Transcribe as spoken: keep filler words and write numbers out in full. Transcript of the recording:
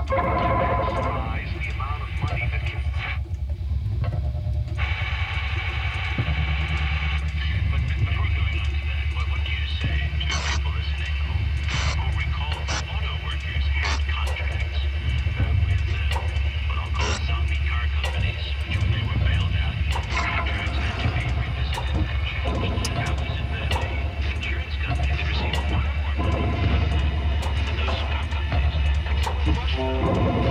maximize the amount of money that can. But before going on to that, what, what do you say to people listening who, who recall that auto workers had contracts uh, with uh, what I'll call zombie car companies, which when they were bailed out, contracts had to be revisited and changed. Now, was it the, the insurance company that received more and more money than those car companies?